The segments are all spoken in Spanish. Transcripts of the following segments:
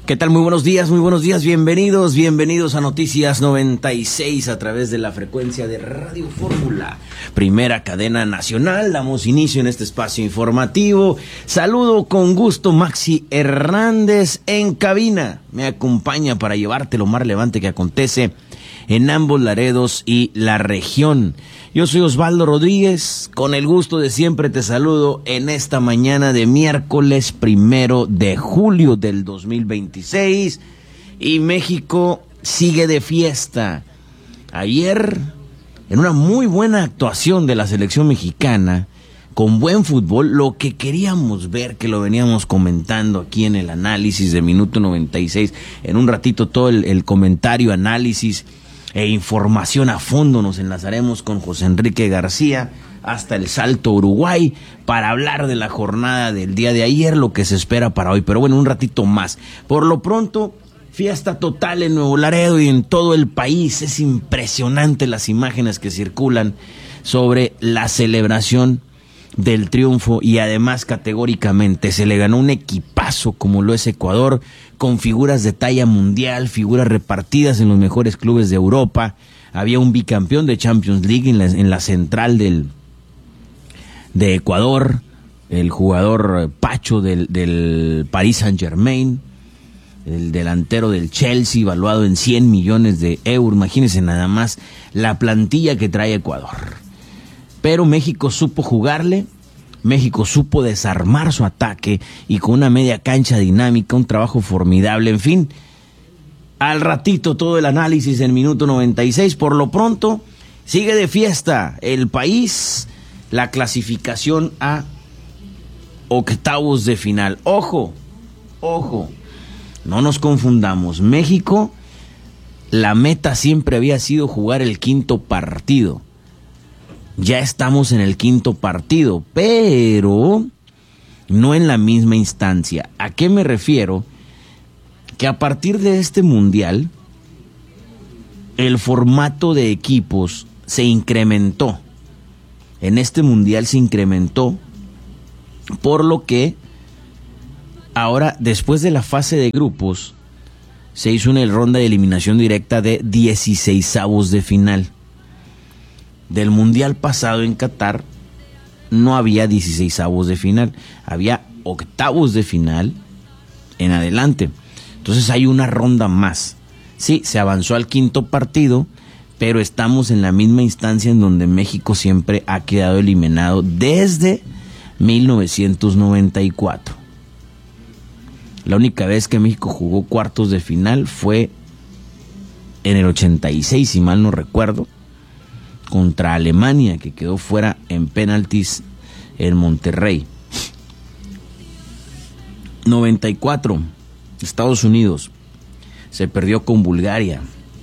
¿Qué tal? Muy buenos días, bienvenidos a Noticias 96 a través de la frecuencia de Radio Fórmula, primera cadena nacional. Damos inicio en este espacio informativo. Saludo con gusto Maxi Hernández en cabina. Me acompaña para llevarte lo más relevante que acontece en ambos Laredos y la región. Yo soy Osvaldo Rodríguez, con el gusto de siempre te saludo en esta mañana de miércoles 1 de julio del 2026 y México sigue de fiesta. Ayer, en una muy buena actuación de la selección mexicana, con buen fútbol, lo que queríamos ver, que lo veníamos comentando aquí en el análisis de Minuto 96, en un ratito todo el comentario, análisis e información a fondo. Nos enlazaremos con José Enrique García hasta el Salto, Uruguay, para hablar de la jornada del día de ayer, lo que se espera para hoy. Pero bueno, un ratito más. Por lo pronto, fiesta total en Nuevo Laredo y en todo el país. Es impresionante las imágenes que circulan sobre la celebración del triunfo, y además categóricamente se le ganó un equipazo como lo es Ecuador, con figuras de talla mundial, figuras repartidas en los mejores clubes de Europa. Había un bicampeón de Champions League en la central de Ecuador, el jugador Pacho del Paris Saint-Germain, el delantero del Chelsea, valuado en 100 millones de euros. Imagínense nada más la plantilla que trae Ecuador. Pero México supo jugarle, México supo desarmar su ataque y con una media cancha dinámica, un trabajo formidable. En fin, al ratito todo el análisis en Minuto 96. Por lo pronto, sigue de fiesta el país, la clasificación a octavos de final. Ojo, no nos confundamos. México, la meta siempre había sido jugar el quinto partido. Ya estamos en el quinto partido, pero no en la misma instancia. ¿A qué me refiero? Que a partir de este mundial, el formato de equipos se incrementó. En este mundial se incrementó, por lo que ahora, después de la fase de grupos, se hizo una ronda de eliminación directa de 16avos de final. Del mundial pasado en Qatar no había 16avos de final, había octavos de final en adelante. Entonces hay una ronda más. Sí, se avanzó al quinto partido, pero estamos en la misma instancia en donde México siempre ha quedado eliminado desde 1994. La única vez que México jugó cuartos de final fue en el 86, si mal no recuerdo, contra Alemania, que quedó fuera en penaltis en Monterrey. 94, Estados Unidos se perdió con Bulgaria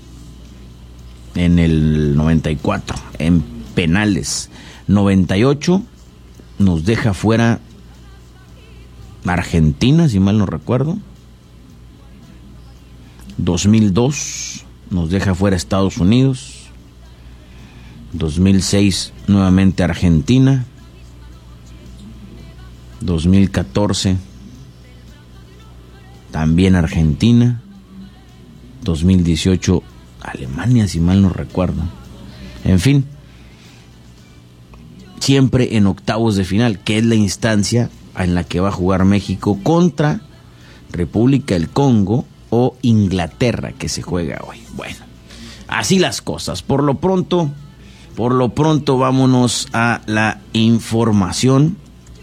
en el 94 en penales. 98 nos deja fuera Argentina, si mal no recuerdo. 2002 nos deja fuera Estados Unidos. 2006 nuevamente Argentina. 2014 también Argentina. 2018 Alemania, si mal no recuerdo. En fin, siempre en octavos de final, que es la instancia en la que va a jugar México contra República del Congo o Inglaterra, que se juega hoy. Bueno, así las cosas. Por lo pronto vámonos a la información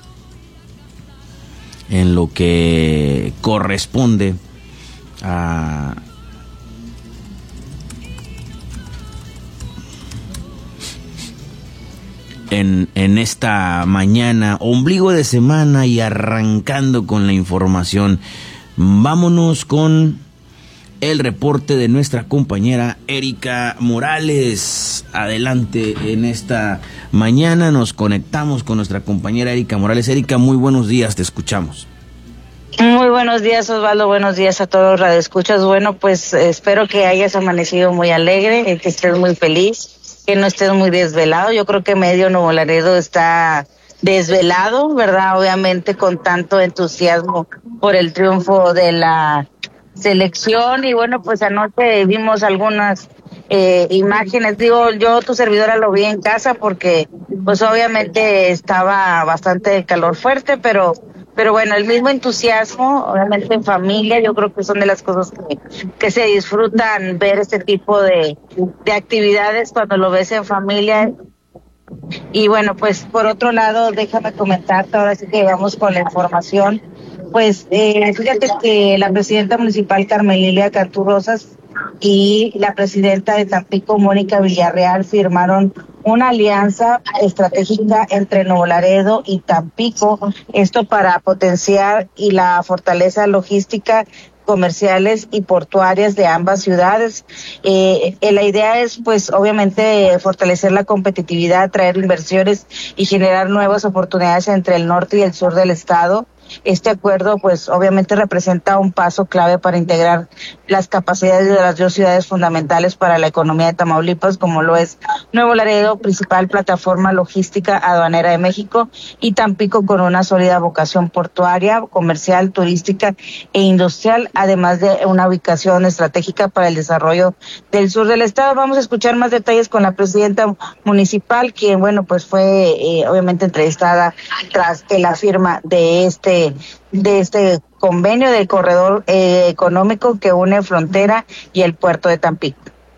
en lo que corresponde a en esta mañana, ombligo de semana, y arrancando con la información. Vámonos con el reporte de nuestra compañera Erika Morales. Adelante en esta mañana, nos conectamos con nuestra compañera Erika Morales. Erika, muy buenos días, te escuchamos. Muy buenos días, Osvaldo, buenos días a todos los radioescuchas. Bueno, pues espero que hayas amanecido muy alegre, que estés muy feliz, que no estés muy desvelado. Yo creo que medio Nuevo Laredo está desvelado, ¿verdad? Obviamente con tanto entusiasmo por el triunfo de la selección. Y bueno, pues anoche vimos algunas imágenes. Digo, yo, tu servidora, lo vi en casa porque pues obviamente estaba bastante calor fuerte, pero bueno, el mismo entusiasmo, obviamente en familia, yo creo que son de las cosas que se disfrutan, ver este tipo de actividades cuando lo ves en familia. Y bueno, pues por otro lado, déjame comentarte, ahora sí que vamos con la información. Pues fíjate que la presidenta municipal Carmen Lilia Cantú Rosas y la presidenta de Tampico, Mónica Villarreal, firmaron una alianza estratégica entre Nuevo Laredo y Tampico, esto para potenciar y la fortaleza logística, comerciales y portuarias de ambas ciudades. La idea es, pues, obviamente, fortalecer la competitividad, atraer inversiones y generar nuevas oportunidades entre el norte y el sur del estado. Este acuerdo, pues, obviamente representa un paso clave para integrar las capacidades de las dos ciudades fundamentales para la economía de Tamaulipas, como lo es Nuevo Laredo, principal plataforma logística aduanera de México, y Tampico, con una sólida vocación portuaria, comercial, turística e industrial, además de una ubicación estratégica para el desarrollo del sur del estado. Vamos a escuchar más detalles con la presidenta municipal, quien, bueno, pues fue obviamente entrevistada tras la firma de este convenio del corredor económico que une frontera y el puerto de Tampico.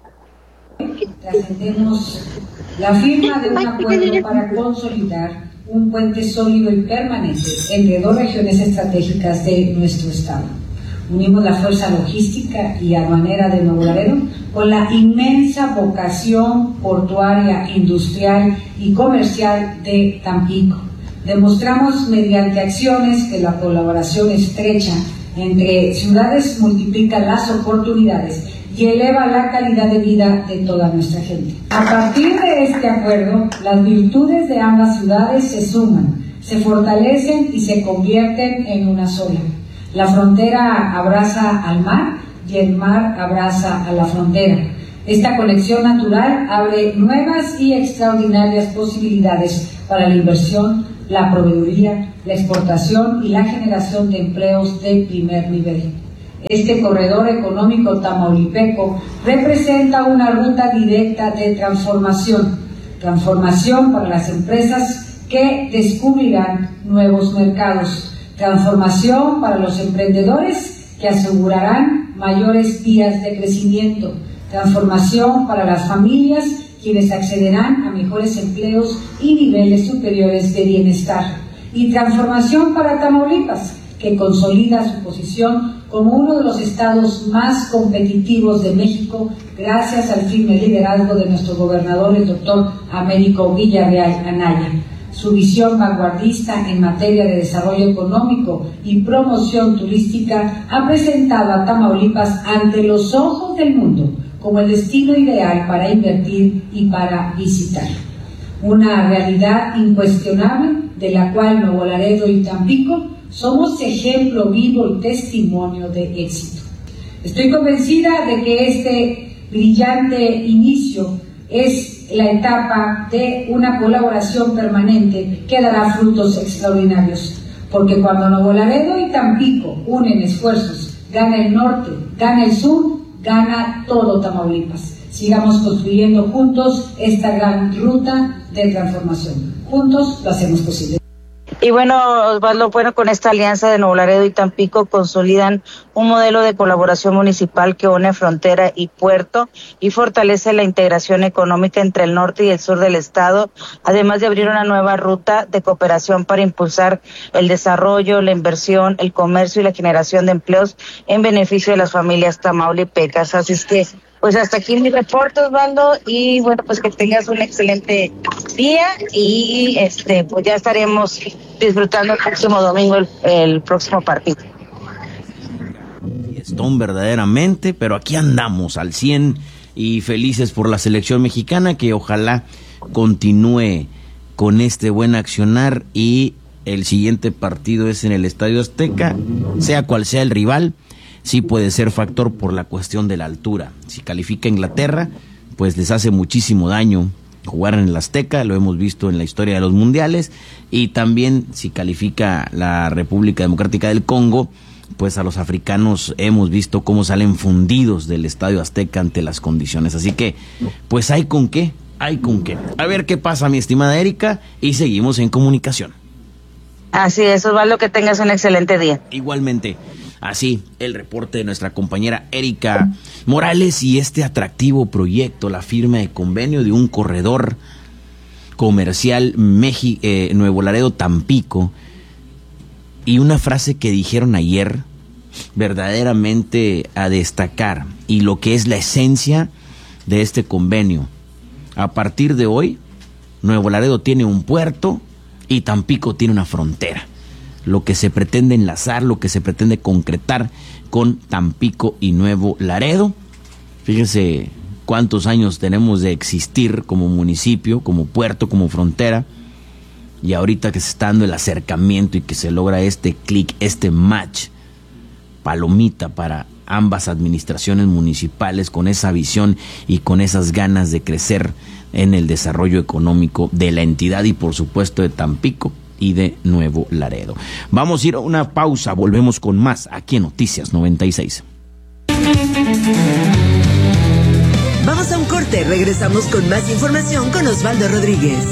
Trascendemos la firma de un acuerdo para consolidar un puente sólido y permanente entre dos regiones estratégicas de nuestro estado. Unimos la fuerza logística y aduanera de Nuevo Laredo con la inmensa vocación portuaria, industrial y comercial de Tampico. Demostramos mediante acciones que la colaboración estrecha entre ciudades multiplica las oportunidades y eleva la calidad de vida de toda nuestra gente. A partir de este acuerdo, las virtudes de ambas ciudades se suman, se fortalecen y se convierten en una sola. La frontera abraza al mar y el mar abraza a la frontera. Esta conexión natural abre nuevas y extraordinarias posibilidades para la inversión, la proveeduría, la exportación y la generación de empleos de primer nivel. Este corredor económico tamaulipeco representa una ruta directa de transformación para las empresas que descubrirán nuevos mercados, transformación para los emprendedores que asegurarán mayores vías de crecimiento, transformación para las familias quienes accederán a mejores empleos y niveles superiores de bienestar, y transformación para Tamaulipas, que consolida su posición como uno de los estados más competitivos de México gracias al firme liderazgo de nuestro gobernador, el doctor Américo Villarreal Anaya. Su visión vanguardista en materia de desarrollo económico y promoción turística ha presentado a Tamaulipas ante los ojos del mundo como el destino ideal para invertir y para visitar. Una realidad incuestionable de la cual Nuevo Laredo y Tampico somos ejemplo vivo y testimonio de éxito. Estoy convencida de que este brillante inicio es la etapa de una colaboración permanente que dará frutos extraordinarios, porque cuando Nuevo Laredo y Tampico unen esfuerzos, gana el norte, gana el sur, gana todo Tamaulipas. Sigamos construyendo juntos esta gran ruta de transformación. Juntos lo hacemos posible. Y bueno, Osvaldo, con esta alianza de Nuevo Laredo y Tampico consolidan un modelo de colaboración municipal que une frontera y puerto y fortalece la integración económica entre el norte y el sur del estado, además de abrir una nueva ruta de cooperación para impulsar el desarrollo, la inversión, el comercio y la generación de empleos en beneficio de las familias tamaulipecas. Así es que, pues hasta aquí mi reporte, Osvaldo, y bueno, pues que tengas un excelente día y pues ya estaremos disfrutando el próximo domingo el próximo partido. Fiestón verdaderamente, pero aquí andamos al 100 y felices por la selección mexicana, que ojalá continúe con este buen accionar, y el siguiente partido es en el Estadio Azteca, sea cual sea el rival. Sí puede ser factor por la cuestión de la altura. Si califica Inglaterra, pues les hace muchísimo daño jugar en el Azteca, lo hemos visto en la historia de los mundiales, y también si califica la República Democrática del Congo, pues a los africanos hemos visto cómo salen fundidos del Estadio Azteca ante las condiciones. Así que, pues hay con qué. A ver qué pasa, mi estimada Erika, y seguimos en comunicación. Así es, Osvaldo, que tengas un excelente día. Igualmente, así el reporte de nuestra compañera Erika Morales y este atractivo proyecto, la firma de convenio de un corredor comercial Nuevo Laredo-Tampico, y una frase que dijeron ayer verdaderamente a destacar, y lo que es la esencia de este convenio. A partir de hoy, Nuevo Laredo tiene un puerto y Tampico tiene una frontera. Lo que se pretende enlazar, lo que se pretende concretar con Tampico y Nuevo Laredo. Fíjense cuántos años tenemos de existir como municipio, como puerto, como frontera. Y ahorita que se está dando el acercamiento y que se logra este clic, este match, palomita para ambas administraciones municipales, con esa visión y con esas ganas de crecer en el desarrollo económico de la entidad y por supuesto de Tampico y de Nuevo Laredo. Vamos a ir a una pausa, volvemos con más aquí en Noticias 96. Vamos a un corte, regresamos con más información con Osvaldo Rodríguez.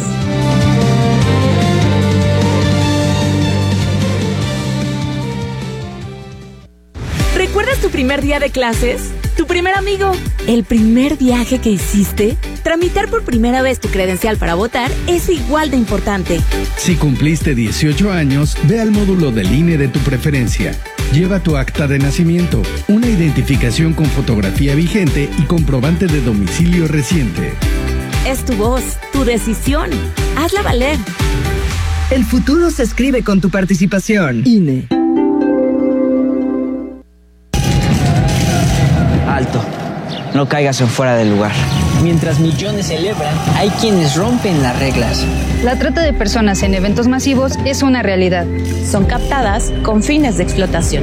¿Recuerdas tu primer día de clases? ¿Tu primer amigo? ¿El primer viaje que hiciste? Tramitar por primera vez tu credencial para votar es igual de importante. Si cumpliste 18 años, ve al módulo del INE de tu preferencia. Lleva tu acta de nacimiento, una identificación con fotografía vigente y comprobante de domicilio reciente. Es tu voz, tu decisión. Hazla valer. El futuro se escribe con tu participación. INE. Alto, no caigas en fuera del lugar. Mientras millones celebran, hay quienes rompen las reglas. La trata de personas en eventos masivos es una realidad. Son captadas con fines de explotación.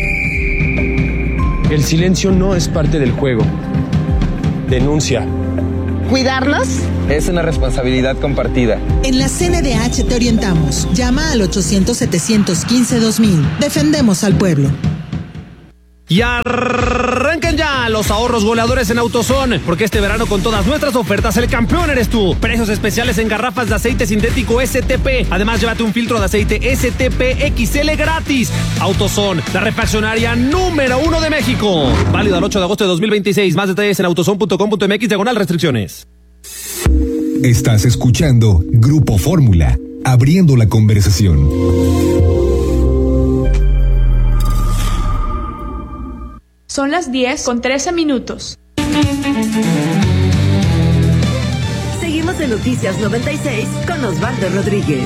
El silencio no es parte del juego. Denuncia. ¿Cuidarlos? Es una responsabilidad compartida. En la CNDH te orientamos. Llama al 800-715-2000. Defendemos al pueblo. Y arranquen ya los ahorros goleadores en AutoZone, porque este verano con todas nuestras ofertas el campeón eres tú. Precios especiales en garrafas de aceite sintético STP. Además, llévate un filtro de aceite STP XL gratis. AutoZone, la refaccionaria número 1 de México. Válido al 8 de agosto de 2026. Más detalles en autozone.com.mx/restricciones. Estás escuchando Grupo Fórmula, abriendo la conversación. Son las 10:13. Seguimos en Noticias 96 con Osvaldo Rodríguez.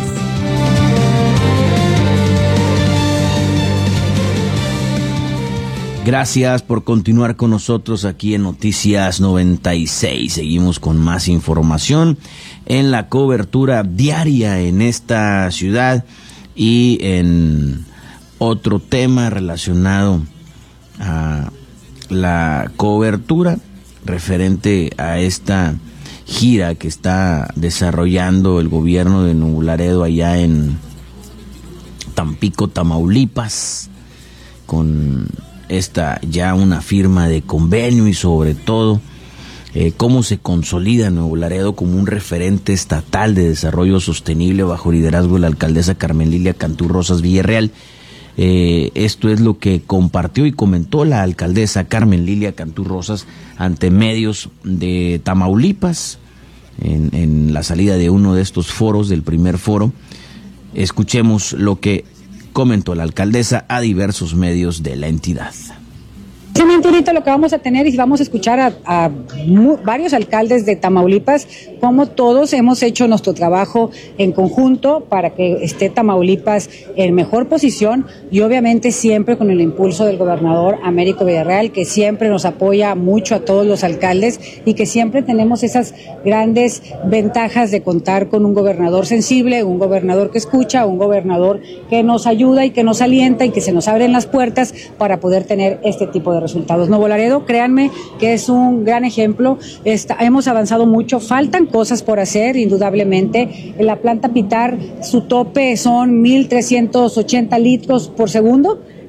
Gracias por continuar con nosotros aquí en Noticias 96. Seguimos con más información en la cobertura diaria en esta ciudad y en otro tema relacionado a la cobertura referente a esta gira que está desarrollando el gobierno de Nuevo Laredo allá en Tampico, Tamaulipas, con esta ya una firma de convenio y sobre todo cómo se consolida Nuevo Laredo como un referente estatal de desarrollo sostenible bajo liderazgo de la alcaldesa Carmen Lilia Cantú Rosas Villarreal. Esto es lo que compartió y comentó la alcaldesa Carmen Lilia Cantú Rosas ante medios de Tamaulipas en la salida de uno de estos foros, del primer foro. Escuchemos lo que comentó la alcaldesa a diversos medios de la entidad. Es muy bonito lo que vamos a tener y vamos a escuchar a varios alcaldes de Tamaulipas, como todos hemos hecho nuestro trabajo en conjunto para que esté Tamaulipas en mejor posición y obviamente siempre con el impulso del gobernador Américo Villarreal, que siempre nos apoya mucho a todos los alcaldes y que siempre tenemos esas grandes ventajas de contar con un gobernador sensible, un gobernador que escucha, un gobernador que nos ayuda y que nos alienta y que se nos abren las puertas para poder tener este tipo de resultados. Nuevo Laredo, créanme que es un gran ejemplo. Hemos avanzado mucho, faltan cosas por hacer, indudablemente. En la planta Pitar, su tope son 1,380 litros por segundo.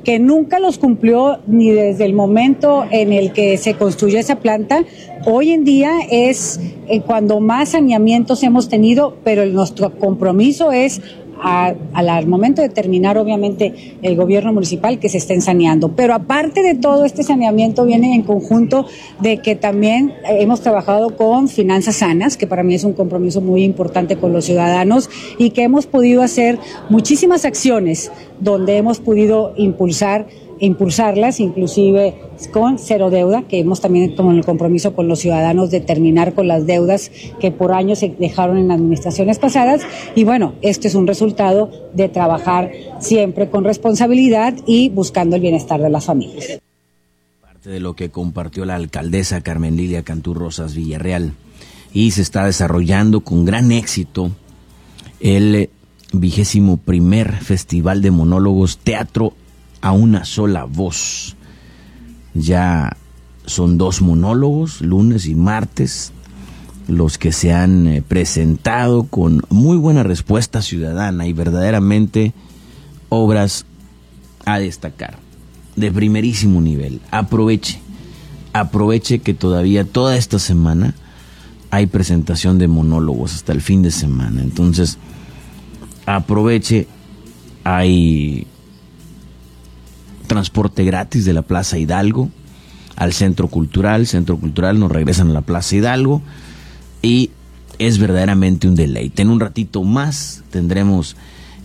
que nunca los cumplió ni desde el momento en el que se construyó esa planta. Hoy en día es cuando más saneamientos hemos tenido, pero nuestro compromiso es al momento de terminar, obviamente, el gobierno municipal, que se estén saneando. Pero aparte de todo este saneamiento viene en conjunto de que también hemos trabajado con finanzas sanas, que para mí es un compromiso muy importante con los ciudadanos, y que hemos podido hacer muchísimas acciones donde hemos podido impulsarlas, inclusive con cero deuda, que hemos también como el compromiso con los ciudadanos de terminar con las deudas que por años se dejaron en administraciones pasadas. Y bueno, esto es un resultado de trabajar siempre con responsabilidad y buscando el bienestar de las familias. Parte de lo que compartió la alcaldesa Carmen Lilia Cantú Rosas Villarreal, y se está desarrollando con gran éxito el 21º Festival de Monólogos Teatro a una sola voz. Ya son 2 monólogos, lunes y martes, los que se han presentado con muy buena respuesta ciudadana y verdaderamente obras a destacar, de primerísimo nivel. Aproveche que todavía toda esta semana hay presentación de monólogos hasta el fin de semana. Entonces, aproveche, hay transporte gratis de la Plaza Hidalgo al Centro Cultural nos regresan a la Plaza Hidalgo y es verdaderamente un deleite. En un ratito más tendremos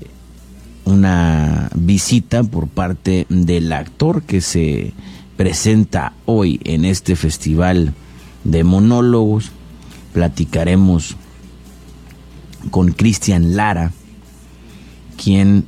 una visita por parte del actor que se presenta hoy en este festival de monólogos. Platicaremos con Cristian Lara, quien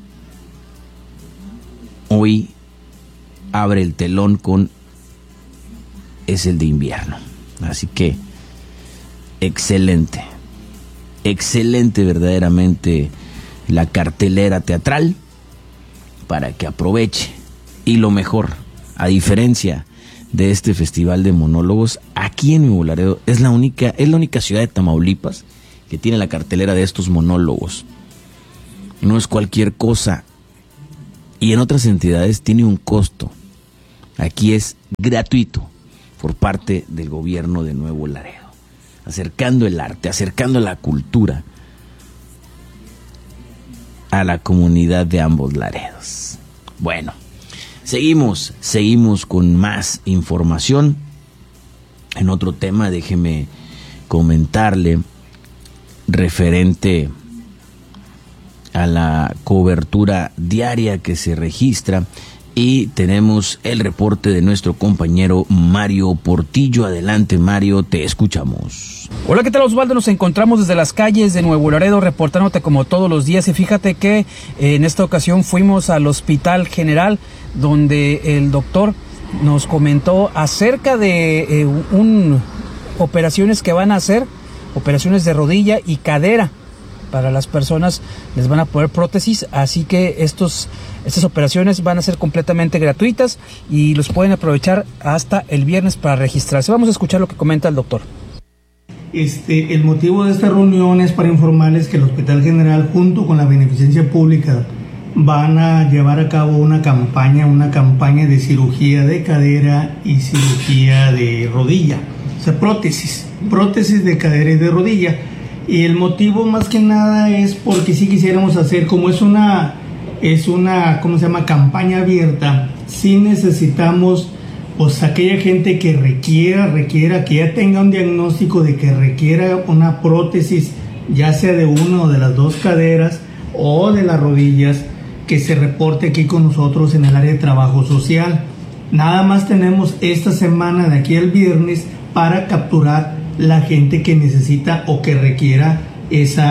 hoy abre el telón con Es el de invierno. Así que excelente verdaderamente la cartelera teatral para que aproveche. Y lo mejor, a diferencia de este festival de monólogos, aquí en Nuevo Laredo es la única ciudad de Tamaulipas que tiene la cartelera de estos monólogos. No es cualquier cosa, y en otras entidades tiene un costo. Aquí es gratuito por parte del gobierno de Nuevo Laredo, acercando el arte, acercando la cultura a la comunidad de ambos Laredos. Bueno, seguimos con más información. En otro tema, déjeme comentarle referente a la cobertura diaria que se registra, y tenemos el reporte de nuestro compañero Mario Portillo. Adelante, Mario, te escuchamos. Hola, ¿qué tal, Osvaldo? Nos encontramos desde las calles de Nuevo Laredo reportándote como todos los días, y fíjate que en esta ocasión fuimos al Hospital General, donde el doctor nos comentó acerca de operaciones que van a hacer, operaciones de rodilla y cadera. Para las personas les van a poner prótesis, así que estas operaciones van a ser completamente gratuitas y los pueden aprovechar hasta el viernes para registrarse. Vamos a escuchar lo que comenta el doctor. El motivo de esta reunión es para informarles que el Hospital General, junto con la Beneficencia Pública, van a llevar a cabo una campaña de cirugía de cadera y cirugía de rodilla, o sea, prótesis de cadera y de rodilla. Y el motivo más que nada es porque si quisiéramos hacer, como es una campaña abierta, sí necesitamos, pues, aquella gente que requiera, que ya tenga un diagnóstico de que requiera una prótesis, ya sea de una o de las 2 caderas o de las rodillas, que se reporte aquí con nosotros en el área de trabajo social. Nada más tenemos esta semana de aquí al viernes para capturar la gente que necesita o que requiera ese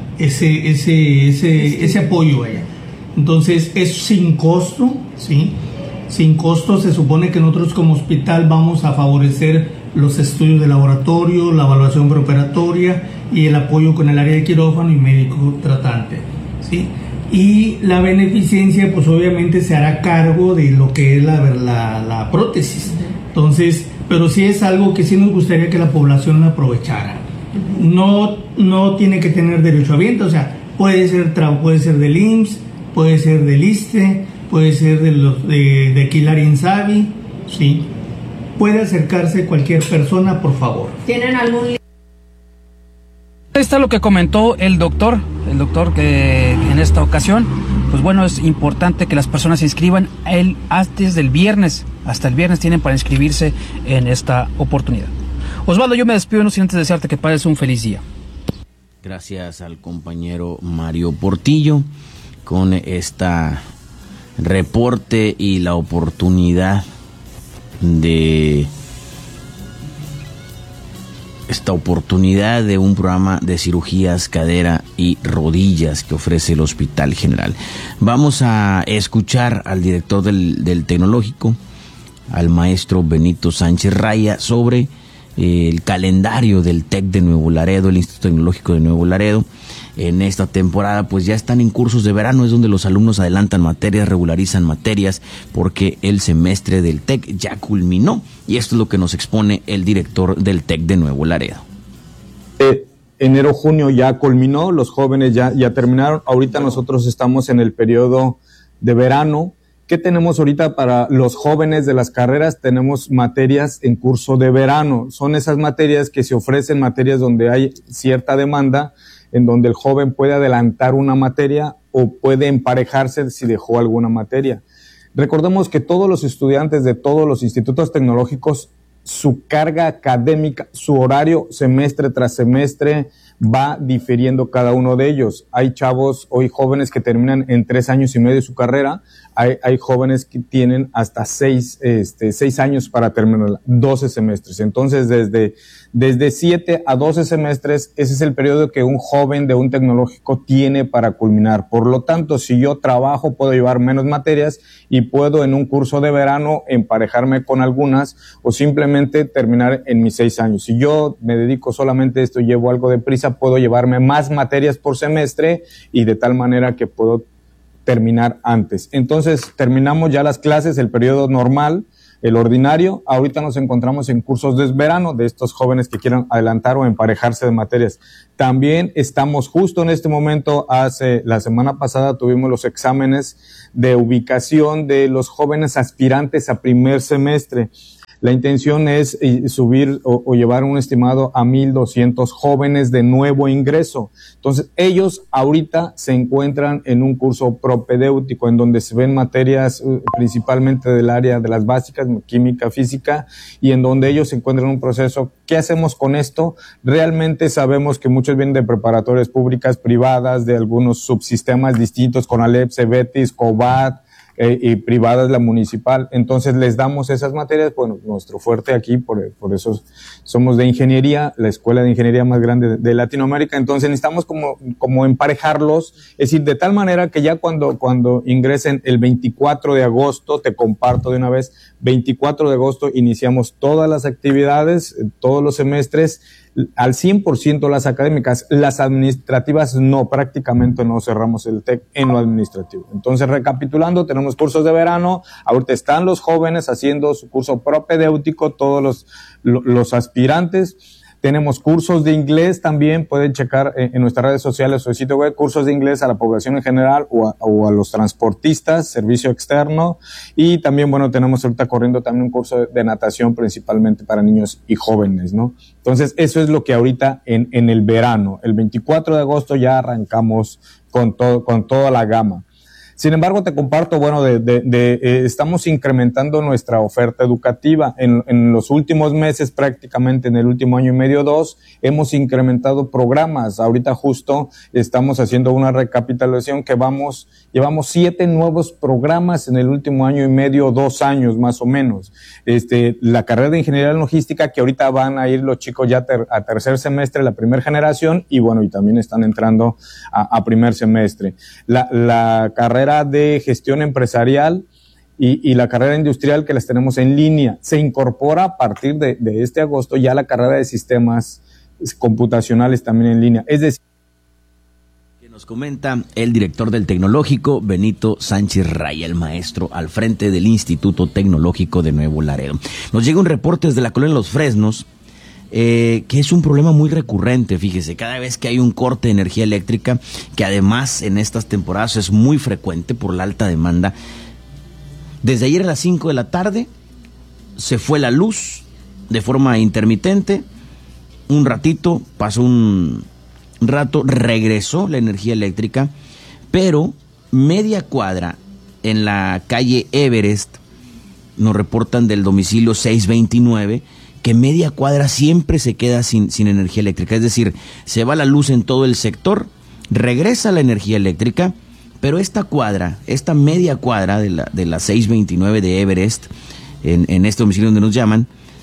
apoyo allá. Entonces es sin costo, ¿sí? Sin costo. Se supone que nosotros como hospital vamos a favorecer los estudios de laboratorio, la evaluación preoperatoria y el apoyo con el área de quirófano y médico tratante, ¿sí? Y la beneficencia, pues obviamente se hará cargo de lo que es la prótesis. Entonces, pero sí es algo que sí nos gustaría que la población aprovechara. No tiene que tener derechohabiente, o sea, puede ser del IMSS, puede ser del ISSSTE, puede ser de Quilar Insabi, ¿sí? Puede acercarse cualquier persona, por favor. ¿Tienen algún Ahí está lo que comentó el doctor que en esta ocasión, pues bueno, es importante que las personas se inscriban antes del viernes, hasta el viernes tienen para inscribirse en esta oportunidad. Osvaldo, yo me despido no sin antes desearte que pases un feliz día. Gracias al compañero Mario Portillo con esta reporte y la oportunidad de un programa de cirugías cadera y rodillas que ofrece el Hospital General. Vamos a escuchar al director del tecnológico, al maestro Benito Sánchez Raya, sobre el calendario del TEC de Nuevo Laredo, el Instituto Tecnológico de Nuevo Laredo. En esta temporada pues ya están en cursos de verano, es donde los alumnos adelantan materias, regularizan materias, porque el semestre del TEC ya culminó, y esto es lo que nos expone el director del TEC de Nuevo Laredo. Enero-junio ya culminó, los jóvenes ya terminaron, ahorita nosotros estamos en el periodo de verano. ¿Qué tenemos ahorita para los jóvenes de las carreras? Tenemos materias en curso de verano, son esas materias que se ofrecen, materias donde hay cierta demanda, en donde el joven puede adelantar una materia o puede emparejarse si dejó alguna materia. Recordemos que todos los estudiantes de todos los institutos tecnológicos, su carga académica, su horario semestre tras semestre va difiriendo cada uno de ellos. Hay chavos, hoy jóvenes que terminan en 3 años y medio su carrera, hay jóvenes que tienen hasta 6 años para terminar, 12 semestres. Entonces, desde 7 a 12 semestres, ese es el periodo que un joven de un tecnológico tiene para culminar. Por lo tanto, si yo trabajo, puedo llevar menos materias y puedo en un curso de verano emparejarme con algunas o simplemente terminar en mis 6 años. Si yo me dedico solamente a esto y llevo algo de prisa, puedo llevarme más materias por semestre y de tal manera que puedo terminar antes. Entonces, terminamos ya las clases, el periodo normal, el ordinario. Ahorita nos encontramos en cursos de verano de estos jóvenes que quieran adelantar o emparejarse de materias. También estamos justo en este momento, la semana pasada tuvimos los exámenes de ubicación de los jóvenes aspirantes a primer semestre. La intención es subir o llevar un estimado a 1,200 jóvenes de nuevo ingreso. Entonces, ellos ahorita se encuentran en un curso propedéutico en donde se ven materias principalmente del área de las básicas, química, física, y en donde ellos se encuentran en un proceso. ¿Qué hacemos con esto? Realmente sabemos que muchos vienen de preparatorias públicas, privadas, de algunos subsistemas distintos, CONALEP, CEBETIS, COBAT, y privadas, la municipal. Entonces les damos esas materias. Bueno, nuestro fuerte aquí, por eso somos de ingeniería, la escuela de ingeniería más grande de Latinoamérica. Entonces necesitamos como emparejarlos, es decir, de tal manera que ya cuando ingresen el 24 de agosto, te comparto de una vez, 24 de agosto iniciamos todas las actividades, todos los semestres, al 100% las académicas, las administrativas no, prácticamente no cerramos el TEC en lo administrativo. Entonces, recapitulando, tenemos cursos de verano, ahorita están los jóvenes haciendo su curso propedéutico, todos los aspirantes. Tenemos cursos de inglés también, pueden checar en nuestras redes sociales o el sitio web, cursos de inglés a la población en general o a los transportistas, servicio externo. Y también, bueno, tenemos ahorita corriendo también un curso de natación principalmente para niños y jóvenes, ¿no? Entonces, eso es lo que ahorita en el verano. El 24 de agosto ya arrancamos con toda la gama. Sin embargo, te comparto, bueno, estamos incrementando nuestra oferta educativa. En los últimos meses, prácticamente en el último año y medio, 2, hemos incrementado programas. Ahorita justo estamos haciendo una recapitulación que llevamos 7 nuevos programas en el último año y medio, 2 años más o menos. La carrera de Ingeniería Logística, que ahorita van a ir los chicos ya a tercer semestre, la primera generación, y bueno, y también están entrando a primer semestre. La carrera de Gestión Empresarial y la carrera industrial, que las tenemos en línea. Se incorpora a partir de este agosto ya la carrera de Sistemas Computacionales también en línea. Es decir, que nos comenta el director del Tecnológico, Benito Sánchez Raya, el maestro al frente del Instituto Tecnológico de Nuevo Laredo. Nos llega un reporte desde la colonia Los Fresnos, que es un problema muy recurrente. Fíjese, cada vez que hay un corte de energía eléctrica, que además en estas temporadas es muy frecuente por la alta demanda, Desde ayer a las 5 de la tarde se fue la luz de forma intermitente. Un ratito, pasó un rato, regresó la energía eléctrica, pero media cuadra en la calle Everest, nos reportan del domicilio 629, que media cuadra siempre se queda sin energía eléctrica. Es decir, se va la luz en todo el sector, regresa la energía eléctrica, pero esta media cuadra de la 629 de Everest, en este domicilio donde nos llaman,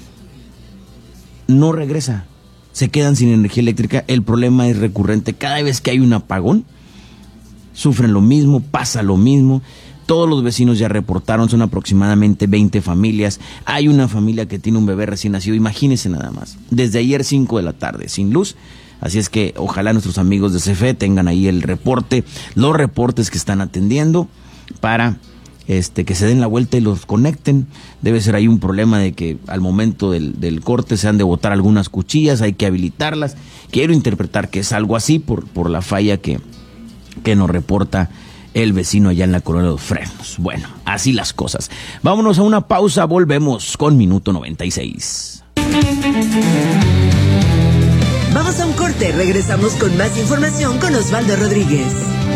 no regresa. Se quedan sin energía eléctrica. El problema es recurrente. Cada vez que hay un apagón, sufren lo mismo, pasa lo mismo. Todos los vecinos ya reportaron, son aproximadamente 20 familias. Hay una familia que tiene un bebé recién nacido, imagínense nada más. Desde ayer 5 de la tarde, sin luz. Así es que ojalá nuestros amigos de CFE tengan ahí el reporte, los reportes que están atendiendo para que se den la vuelta y los conecten. Debe ser ahí un problema de que al momento del corte se han de botar algunas cuchillas, hay que habilitarlas. Quiero interpretar que es algo así por la falla que nos reporta el vecino allá en la Colonia de los Fresnos. Bueno, así las cosas. Vámonos a una pausa, volvemos con Minuto 96. Vamos a un corte, regresamos con más información con Osvaldo Rodríguez.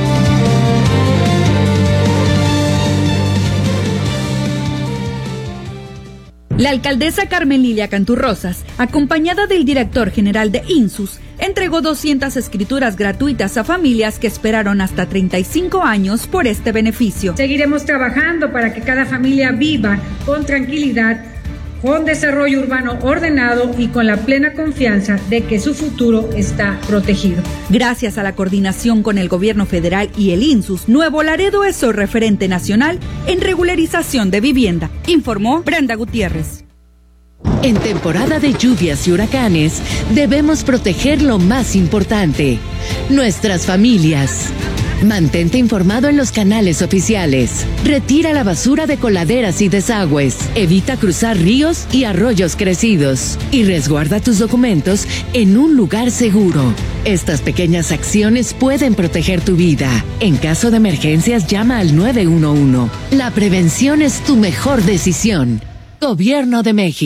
La alcaldesa Carmen Lilia Canturrosas, acompañada del director general de INSUS, entregó 200 escrituras gratuitas a familias que esperaron hasta 35 años por este beneficio. Seguiremos trabajando para que cada familia viva con tranquilidad, con desarrollo urbano ordenado y con la plena confianza de que su futuro está protegido. Gracias a la coordinación con el gobierno federal y el INSUS, Nuevo Laredo es el referente nacional en regularización de vivienda, informó Brenda Gutiérrez. En temporada de lluvias y huracanes, debemos proteger lo más importante, nuestras familias. Mantente informado en los canales oficiales. Retira la basura de coladeras y desagües. Evita cruzar ríos y arroyos crecidos. Y resguarda tus documentos en un lugar seguro. Estas pequeñas acciones pueden proteger tu vida. En caso de emergencias, llama al 911. La prevención es tu mejor decisión. Gobierno de México.